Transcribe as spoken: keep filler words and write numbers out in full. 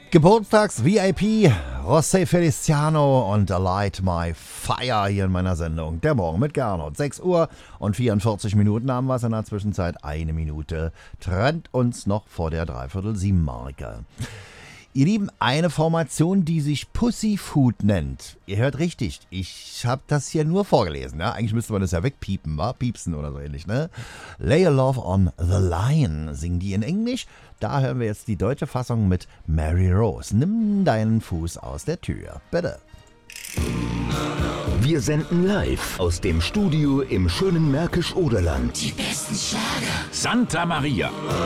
Geburtstags-V I P, José Feliciano und Light My Fire hier in meiner Sendung. Der Morgen mit Gernot. sechs Uhr und vierundvierzig Minuten haben wir es in der Zwischenzeit. Eine Minute trennt uns noch vor der Dreiviertel-Sieben-Marke. Ihr Lieben, eine Formation, die sich Pussyfoot nennt. Ihr hört richtig, ich habe das hier nur vorgelesen. Ja? Eigentlich müsste man das ja wegpiepen, wa? Piepsen oder so ähnlich. Ne? Lay a Love on the Line singen die in Englisch. Da hören wir jetzt die deutsche Fassung mit Mary Rose. Nimm deinen Fuß aus der Tür, bitte. Wir senden live aus dem Studio im schönen Märkisch-Oderland. Die besten Schlager. Santa Maria.